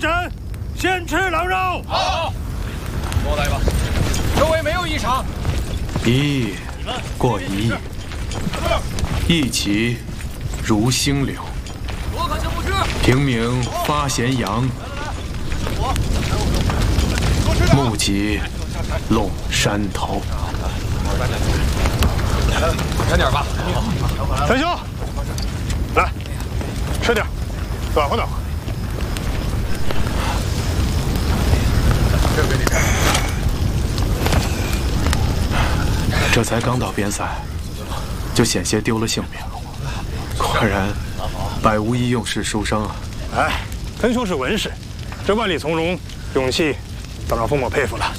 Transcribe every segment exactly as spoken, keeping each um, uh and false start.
诊，先吃狼肉。 好，过来吧。周围没有异常。 一役过一役，一骑如星流。 我可就不吃。 平明发咸阳，目及陇山头。 快点吧。 陈兄，来，吃点，暖和暖和。 这给你看。 这才刚到边塞，就险些丢了性命。果然，百无一用是书生啊！ 哎，陈兄是文士，这万里从容，勇气，倒让风某佩服了。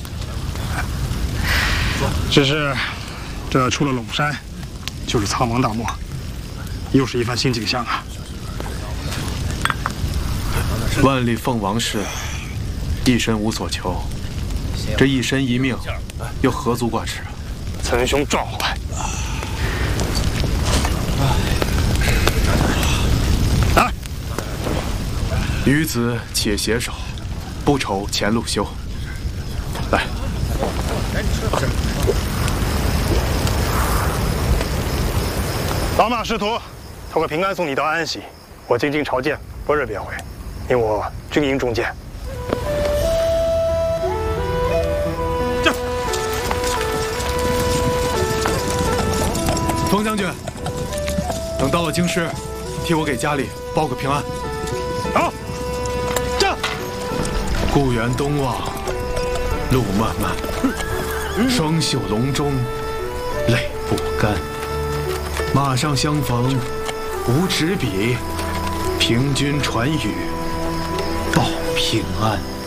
只是，这出了陇山，就是苍茫大漠，又是一番新景象啊！ 万里凤王氏，一身无所求，这一身一命，又何足挂齿啊？ 岑兄壮怀。来，与子且携手，不愁前路休。来，老马师徒，托个平安送你到安喜。我进京朝见，不日便回，因我军营中见。 冯将军，等到了京师，替我给家里报个平安。 好，战！ 故园东望，路漫漫，双袖龙钟，泪不干。马上相逢，无纸笔，凭君传语，报平安。